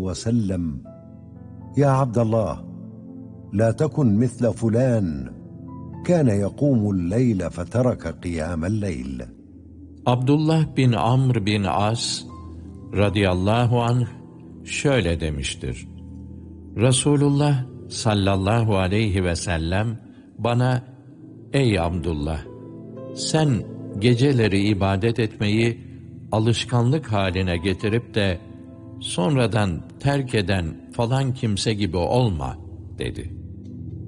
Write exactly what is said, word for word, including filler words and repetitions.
وسلم: يا عبد الله، لا تكن مثل فلان كان يقوم الليل فترك قيام الليل. Abdullah bin Amr bin As radıyallahu anh şöyle demiştir: Resulullah sallallahu aleyhi ve sellem bana, ey Abdullah, sen geceleri ibadet etmeyi alışkanlık haline getirip de sonradan terk eden falan kimse gibi olma dedi.